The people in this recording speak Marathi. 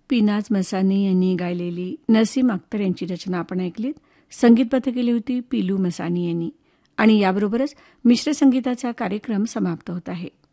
पिनाज मसानी यांनी गायलेली नसीम अख्तर यांची रचना आपण ऐकलीत. संगीतबद्ध केली होती पिलू मसानी यांनी. आणि याबरोबरच मिश्र संगीताचा कार्यक्रम समाप्त होत आहे.